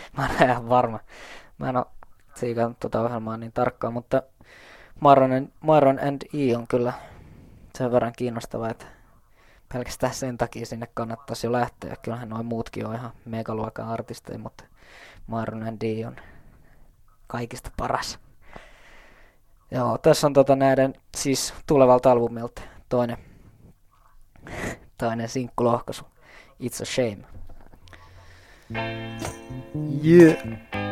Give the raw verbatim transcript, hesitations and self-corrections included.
Mä en ole ihan varma. Mä en oo siikannut tuota ohjelmaa niin tarkkaan, mutta Maron and, Maron and E on kyllä sen verran kiinnostava, että pelkästään sen takia sinne kannattaisi jo lähteä. Kyllähän noin muutkin on ihan megaluokan artisteja, mutta Maron and E on kaikista paras. Joo, tässä on tota näiden siis tulevalta albumilta toinen, toinen sinkkulohkaisu. It's a shame. Yeah.